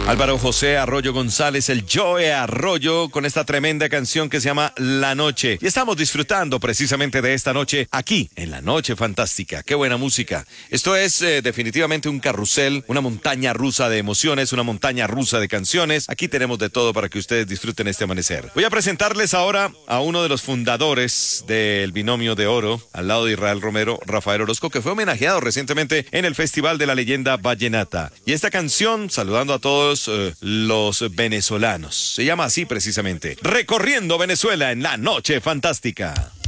Álvaro José Arroyo González, el Joe Arroyo, con esta tremenda canción que se llama La Noche. Y estamos disfrutando precisamente de esta noche aquí, en La Noche Fantástica. Qué buena música. Esto es definitivamente un carrusel, una montaña rusa de emociones, una montaña rusa de canciones. Aquí tenemos de todo para que ustedes disfruten este amanecer. Voy a presentarles ahora a uno de los fundadores del Binomio de Oro, al lado de Israel Romero, Rafael Orozco, que fue homenajeado recientemente en el Festival de la Leyenda Vallenata. Y esta canción, saludando a todos los venezolanos. Se llama así precisamente, Recorriendo Venezuela en La Noche Fantástica.